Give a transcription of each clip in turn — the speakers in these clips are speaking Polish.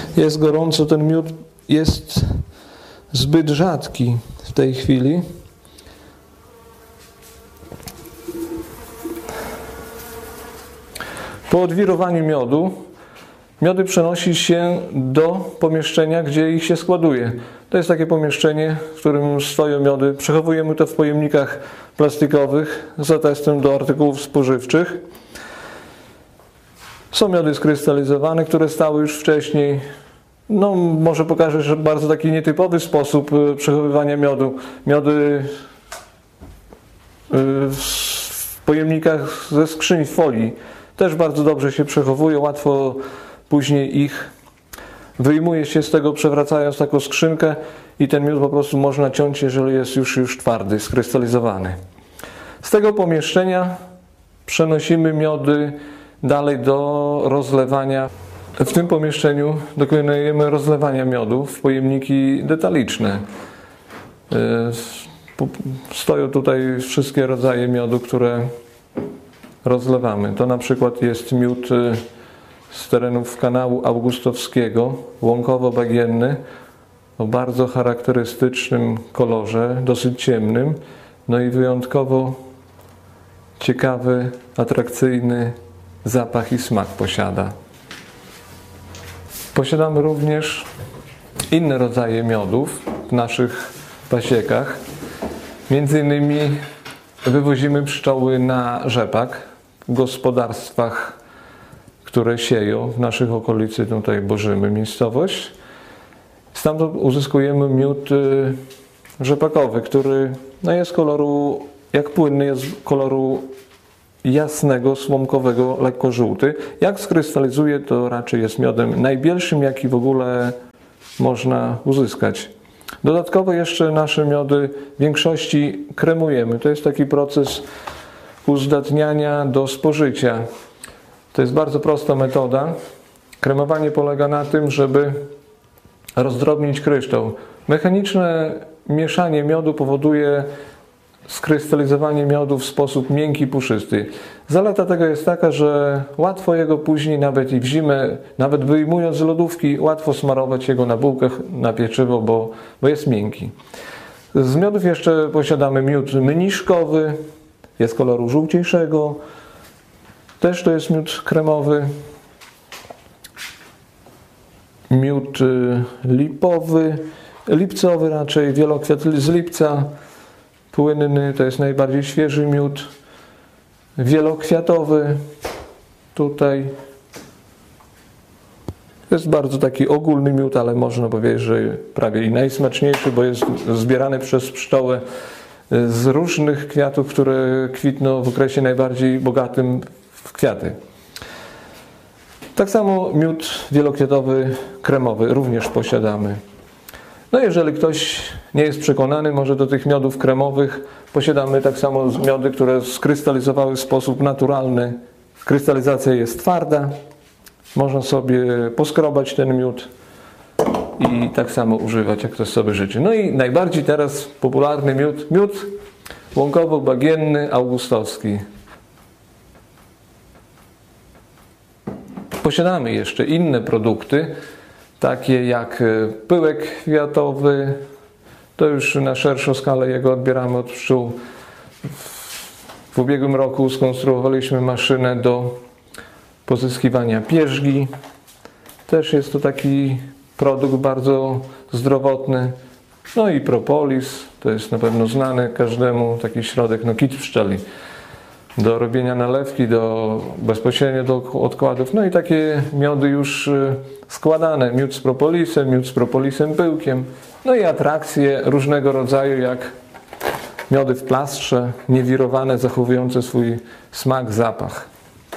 Jest gorąco, ten miód jest zbyt rzadki w tej chwili. Po odwirowaniu miodu, miody przenosi się do pomieszczenia, gdzie ich się składuje. To jest takie pomieszczenie, w którym stoją miody. Przechowujemy to w pojemnikach plastikowych z atestem do artykułów spożywczych. Są miody skrystalizowane, które stały już wcześniej. No, może pokażę, że bardzo taki nietypowy sposób przechowywania miodu. Miody w pojemnikach ze skrzyń folii też bardzo dobrze się przechowuje, łatwo później ich wyjmuje się z tego, przewracając taką skrzynkę i ten miód po prostu można ciąć, jeżeli jest już twardy, skrystalizowany. Z tego pomieszczenia przenosimy miody dalej do rozlewania. W tym pomieszczeniu dokonujemy rozlewania miodu w pojemniki detaliczne. Stoją tutaj wszystkie rodzaje miodu, które rozlewamy. To na przykład jest miód z terenów kanału augustowskiego, łąkowo-bagienny, o bardzo charakterystycznym kolorze, dosyć ciemnym, no i wyjątkowo ciekawy, atrakcyjny zapach i smak posiada. Posiadamy również inne rodzaje miodów w naszych pasiekach. Między innymi wywozimy pszczoły na rzepak w gospodarstwach, które sieją w naszych okolicy, tutaj Bożymy miejscowość. Stamtąd uzyskujemy miód rzepakowy, który jest koloru, jak płynny, jest koloru jasnego, słomkowego, lekko żółty. Jak skrystalizuje, to raczej jest miodem najbielszym, jaki w ogóle można uzyskać. Dodatkowo jeszcze nasze miody w większości kremujemy. To jest taki proces uzdatniania do spożycia. To jest bardzo prosta metoda. Kremowanie polega na tym, żeby rozdrobnić kryształ. Mechaniczne mieszanie miodu powoduje skrystalizowanie miodu w sposób miękki, puszysty. Zaleta tego jest taka, że łatwo jego później, nawet i w zimę, nawet wyjmując z lodówki, łatwo smarować jego na bułkach, na pieczywo, bo jest miękki. Z miodów jeszcze posiadamy miód mniszkowy, jest koloru żółciejszego. Też to jest miód kremowy. Miód lipowy, lipcowy raczej, wielokwiat z lipca. Płynny to jest najbardziej świeży miód. Wielokwiatowy tutaj. To jest bardzo taki ogólny miód, ale można powiedzieć, że prawie i najsmaczniejszy, bo jest zbierany przez pszczołę z różnych kwiatów, które kwitną w okresie najbardziej bogatym w kwiaty. Tak samo miód wielokwiatowy, kremowy również posiadamy. No jeżeli ktoś nie jest przekonany, może do tych miodów kremowych posiadamy tak samo miody, które skrystalizowały w sposób naturalny. Krystalizacja jest twarda. Można sobie poskrobać ten miód i tak samo używać, jak ktoś sobie życzy. No i najbardziej teraz popularny miód łąkowo-bagienny, augustowski. Posiadamy jeszcze inne produkty, takie jak pyłek kwiatowy. To już na szerszą skalę jego odbieramy od pszczół. W ubiegłym roku skonstruowaliśmy maszynę do pozyskiwania pierzgi. Też jest to taki produkt bardzo zdrowotny. No i propolis, to jest na pewno znany każdemu, taki środek, kit pszczeli do robienia nalewki, bezpośrednio do odkładów. No i takie miody już składane, miód z propolisem pyłkiem. No i atrakcje różnego rodzaju, jak miody w plastrze, niewirowane, zachowujące swój smak, zapach.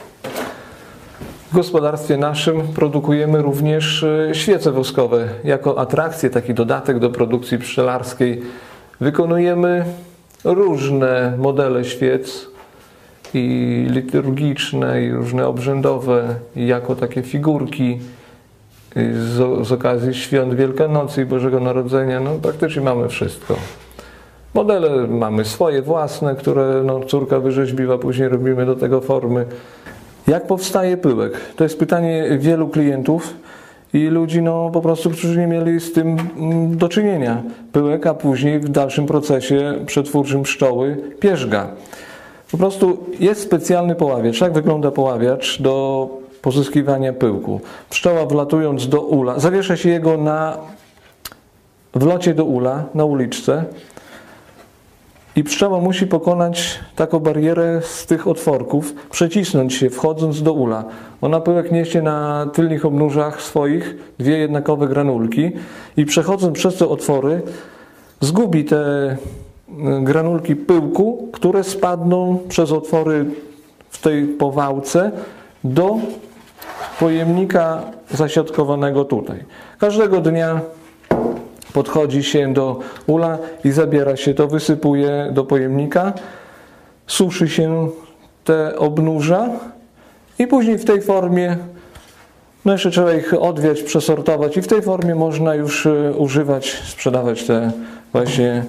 W gospodarstwie naszym produkujemy również świece woskowe. Jako atrakcję, taki dodatek do produkcji pszczelarskiej wykonujemy różne modele świec i liturgiczne, i różne obrzędowe, i jako takie figurki z okazji świąt Wielkanocy i Bożego Narodzenia. Praktycznie mamy wszystko. Modele mamy swoje własne, które córka wyrzeźbiła, później robimy do tego formy. Jak powstaje pyłek? To jest pytanie wielu klientów i ludzi no, po prostu, którzy nie mieli z tym do czynienia. Pyłek, a później w dalszym procesie przetwórczym pszczoły pierzga. Po prostu jest specjalny poławiacz. Tak wygląda poławiacz do pozyskiwania pyłku. Pszczoła wlatując do ula, zawiesza się jego na wlocie do ula, na uliczce i pszczoła musi pokonać taką barierę z tych otworków, przecisnąć się wchodząc do ula. Ona pyłek niesie na tylnych obnóżach swoich, dwie jednakowe granulki i przechodząc przez te otwory zgubi te granulki pyłku, które spadną przez otwory w tej powałce do pojemnika zasiatkowanego tutaj. Każdego dnia podchodzi się do ula i zabiera się to, wysypuje do pojemnika, suszy się te obnóża i później w tej formie, no jeszcze trzeba ich odwiać, przesortować i w tej formie można już używać, sprzedawać te właśnie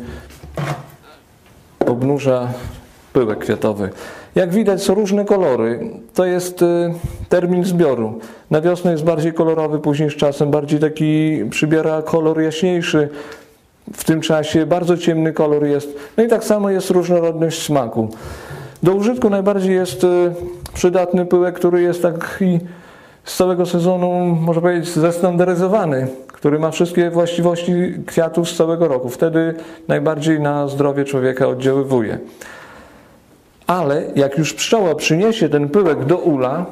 obnóża pyłek kwiatowy. Jak widać są różne kolory. To jest termin zbioru. Na wiosnę jest bardziej kolorowy, później z czasem bardziej taki przybiera kolor jaśniejszy. W tym czasie bardzo ciemny kolor jest. No i tak samo jest różnorodność smaku. Do użytku najbardziej jest przydatny pyłek, który jest taki z całego sezonu, można powiedzieć, zestandaryzowany, który ma wszystkie właściwości kwiatów z całego roku. Wtedy najbardziej na zdrowie człowieka oddziaływuje. Ale jak już pszczoła przyniesie ten pyłek do ula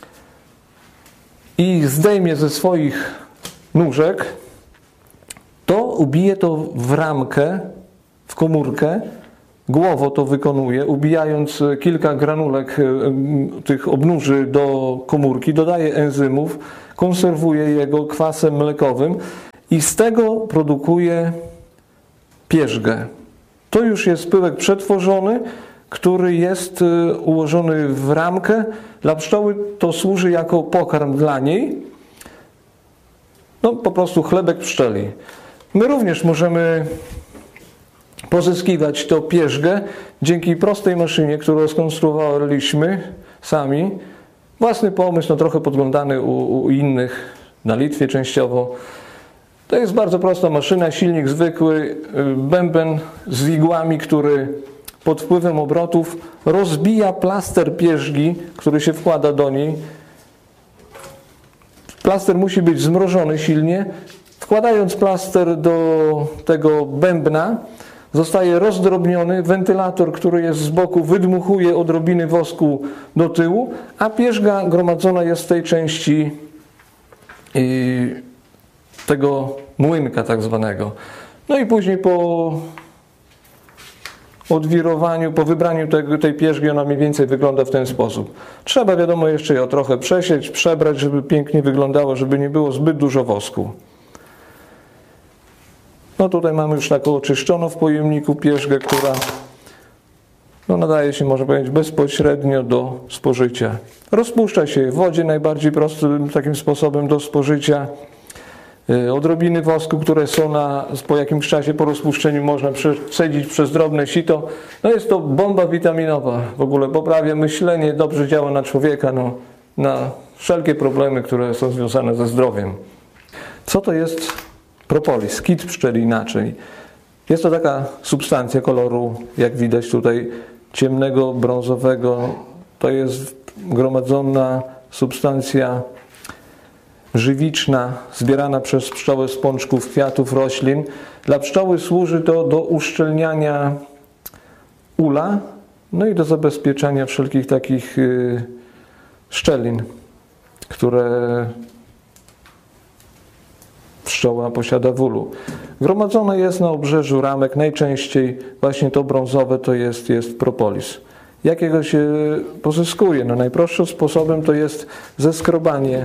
i zdejmie ze swoich nóżek, to ubije to w ramkę, w komórkę, głowo to wykonuje, ubijając kilka granulek tych obnóży do komórki, dodaje enzymów, konserwuje jego kwasem mlekowym i z tego produkuje pierzgę. To już jest pyłek przetworzony, który jest ułożony w ramkę. Dla pszczoły to służy jako pokarm dla niej. No po prostu chlebek pszczeli. My również możemy pozyskiwać tą pierzgę dzięki prostej maszynie, którą skonstruowaliśmy sami. Własny pomysł, no trochę podglądany u innych, na Litwie częściowo. To jest bardzo prosta maszyna, silnik zwykły, bęben z igłami, który pod wpływem obrotów rozbija plaster pierzgi, który się wkłada do niej. Plaster musi być zmrożony silnie. Wkładając plaster do tego bębna, zostaje rozdrobniony. Wentylator, który jest z boku, wydmuchuje odrobiny wosku do tyłu, a pierzga gromadzona jest w tej części tego młynka tak zwanego. No i później po odwirowaniu, po wybraniu tej pierzgi ona mniej więcej wygląda w ten sposób. Trzeba wiadomo jeszcze ją trochę przesieć, przebrać, żeby pięknie wyglądało, żeby nie było zbyt dużo wosku. No tutaj mamy już taką oczyszczoną w pojemniku pierzgę, która no nadaje się, można powiedzieć, bezpośrednio do spożycia. Rozpuszcza się w wodzie najbardziej prostym takim sposobem do spożycia. Odrobiny wosku, które są po jakimś czasie po rozpuszczeniu można przecedzić przez drobne sito. No jest to bomba witaminowa. W ogóle poprawia myślenie, dobrze działa na człowieka, no, na wszelkie problemy, które są związane ze zdrowiem. Co to jest propolis? Kit pszczeli inaczej. Jest to taka substancja koloru, jak widać tutaj, ciemnego, brązowego. To jest gromadzona substancja żywiczna, zbierana przez pszczołę z pączków, kwiatów, roślin. Dla pszczoły służy to do uszczelniania ula, no i do zabezpieczania wszelkich takich szczelin, które pszczoła posiada w ulu. Gromadzone jest na obrzeżu ramek, najczęściej właśnie to brązowe to jest propolis. Jakiego się pozyskuje? No najprostszym sposobem to jest zeskrobanie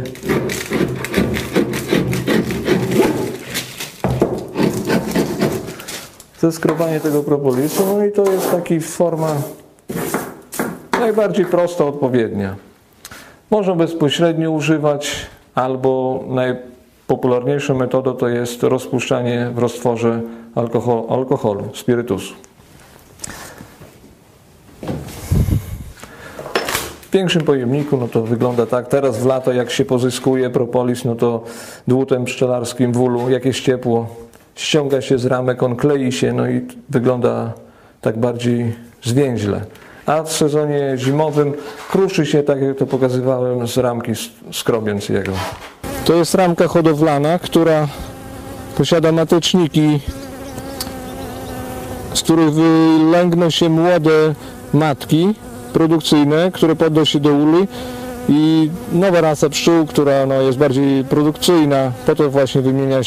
tego propolisu, no i to jest taka forma najbardziej prosta, odpowiednia. Można bezpośrednio używać, albo najpopularniejszą metodą to jest rozpuszczanie w roztworze alkoholu, spirytusu. większym pojemniku no to wygląda tak. Teraz w lato jak się pozyskuje propolis, no to dłutem pszczelarskim w ulu, jak jest ciepło, ściąga się z ramek, on klei się, no i wygląda tak bardziej zwięźle. A w sezonie zimowym kruszy się, tak jak to pokazywałem, z ramki, skrobiąc jego. To jest ramka hodowlana, która posiada mateczniki, z których wylęgną się młode matki produkcyjne, które poddą się do uli, i nowa rasa pszczół, która jest bardziej produkcyjna, po to właśnie wymienia